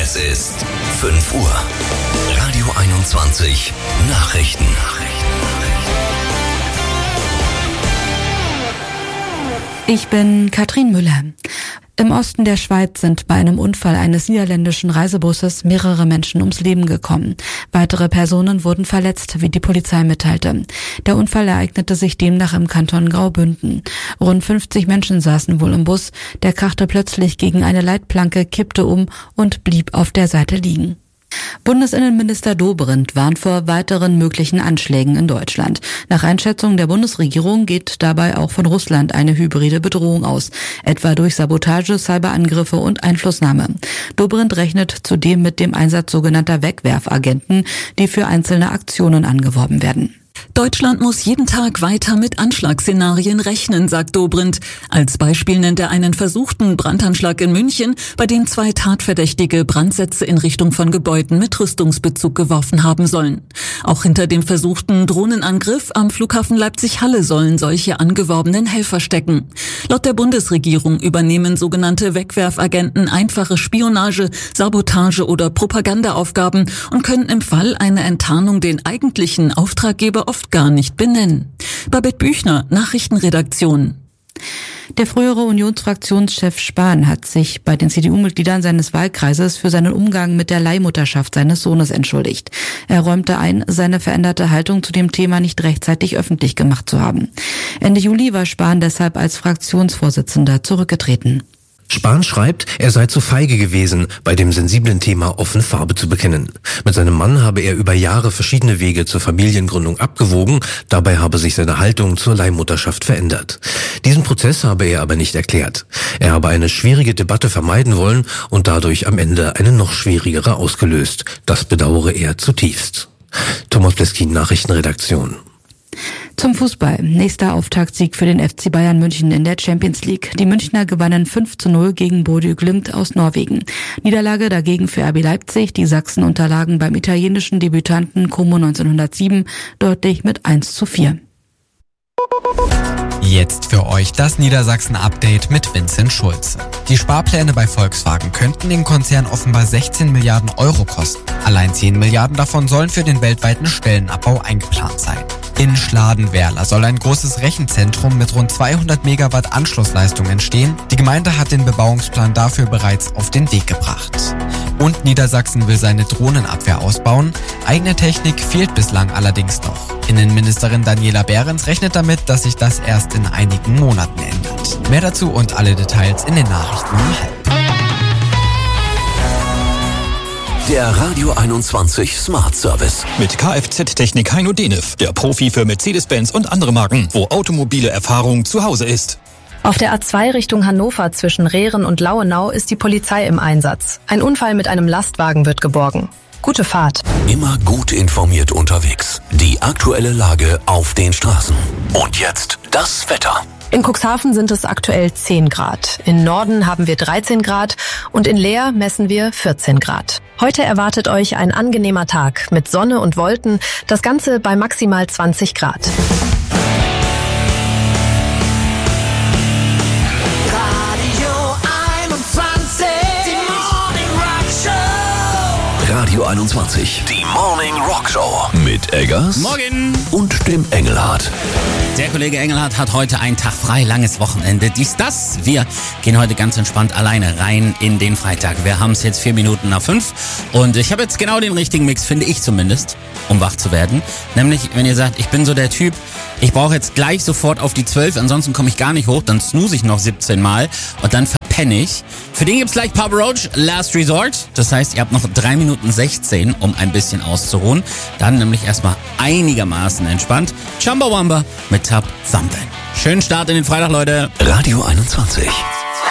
Es ist 5 Uhr. Radio 21 Nachrichten. Ich bin Katrin Müller. Im Osten der Schweiz sind bei einem Unfall eines niederländischen Reisebusses mehrere Menschen ums Leben gekommen. Weitere Personen wurden verletzt, wie die Polizei mitteilte. Der Unfall ereignete sich demnach im Kanton Graubünden. Rund 50 Menschen saßen wohl im Bus. Der krachte plötzlich gegen eine Leitplanke, kippte um und blieb auf der Seite liegen. Bundesinnenminister Dobrindt warnt vor weiteren möglichen Anschlägen in Deutschland. Nach Einschätzung der Bundesregierung geht dabei auch von Russland eine hybride Bedrohung aus, etwa durch Sabotage, Cyberangriffe und Einflussnahme. Dobrindt rechnet zudem mit dem Einsatz sogenannter Wegwerfagenten, die für einzelne Aktionen angeworben werden. Deutschland muss jeden Tag weiter mit Anschlagsszenarien rechnen, sagt Dobrindt. Als Beispiel nennt er einen versuchten Brandanschlag in München, bei dem 2 Tatverdächtige Brandsätze in Richtung von Gebäuden mit Rüstungsbezug geworfen haben sollen. Auch hinter dem versuchten Drohnenangriff am Flughafen Leipzig-Halle sollen solche angeworbenen Helfer stecken. Laut der Bundesregierung übernehmen sogenannte Wegwerfagenten einfache Spionage, Sabotage oder Propagandaaufgaben und können im Fall einer Enttarnung den eigentlichen Auftraggeber oft gar nicht benennen. Babette Büchner, Nachrichtenredaktion. Der frühere Unionsfraktionschef Spahn hat sich bei den CDU-Mitgliedern seines Wahlkreises für seinen Umgang mit der Leihmutterschaft seines Sohnes entschuldigt. Er räumte ein, seine veränderte Haltung zu dem Thema nicht rechtzeitig öffentlich gemacht zu haben. Ende Juli war Spahn deshalb als Fraktionsvorsitzender zurückgetreten. Spahn schreibt, er sei zu feige gewesen, bei dem sensiblen Thema offene Farbe zu bekennen. Mit seinem Mann habe er über Jahre verschiedene Wege zur Familiengründung abgewogen, dabei habe sich seine Haltung zur Leihmutterschaft verändert. Diesen Prozess habe er aber nicht erklärt. Er habe eine schwierige Debatte vermeiden wollen und dadurch am Ende eine noch schwierigere ausgelöst. Das bedauere er zutiefst. Thomas Bleskin, Nachrichtenredaktion. Zum Fußball. Nächster Auftaktsieg für den FC Bayern München in der Champions League. Die Münchner gewannen 5:0 gegen Bodø Glimt aus Norwegen. Niederlage dagegen für RB Leipzig. Die Sachsen unterlagen beim italienischen Debütanten Como 1907 deutlich mit 1:4. Jetzt für euch das Niedersachsen-Update mit Vincent Schulze. Die Sparpläne bei Volkswagen könnten den Konzern offenbar 16 Milliarden Euro kosten. Allein 10 Milliarden davon sollen für den weltweiten Stellenabbau eingeplant sein. In Schladenwerla soll ein großes Rechenzentrum mit rund 200 Megawatt Anschlussleistung entstehen. Die Gemeinde hat den Bebauungsplan dafür bereits auf den Weg gebracht. Und Niedersachsen will seine Drohnenabwehr ausbauen. Eigene Technik fehlt bislang allerdings noch. Innenministerin Daniela Behrens rechnet damit, dass sich das erst in einigen Monaten ändert. Mehr dazu und alle Details in den Nachrichten um 12:30. Der Radio 21 Smart Service. Mit Kfz-Technik Heino Denef, der Profi für Mercedes-Benz und andere Marken, wo automobile Erfahrung zu Hause ist. Auf der A2 Richtung Hannover zwischen Rehren und Lauenau ist die Polizei im Einsatz. Ein Unfall mit einem Lastwagen wird geborgen. Gute Fahrt. Immer gut informiert unterwegs. Die aktuelle Lage auf den Straßen. Und jetzt das Wetter. In Cuxhaven sind es aktuell 10 Grad. In Norden haben wir 13 Grad und in Leer messen wir 14 Grad. Heute erwartet euch ein angenehmer Tag mit Sonne und Wolken, das Ganze bei maximal 20 Grad. Radio 21, die Morning Rock Show mit Eggers Morgen und dem Engelhardt. Der Kollege Engelhardt hat heute einen Tag frei, langes Wochenende. Das. Wir gehen heute ganz entspannt alleine rein in den Freitag. Wir haben es jetzt 4 Minuten nach 5 und ich habe jetzt genau den richtigen Mix, finde ich zumindest, um wach zu werden. Nämlich, wenn ihr sagt, ich bin so der Typ, ich brauche jetzt gleich sofort auf die 12, ansonsten komme ich gar nicht hoch, dann snooze ich noch 17 Mal und dann verpenne ich. Für den gibt's gleich Papa Roach, Last Resort. Das heißt, ihr habt noch 3 Minuten 16, um ein bisschen auszuruhen. Dann nämlich erstmal einigermaßen entspannt. Chumbawamba mit Tap Something. Schönen Start in den Freitag, Leute. Radio 21.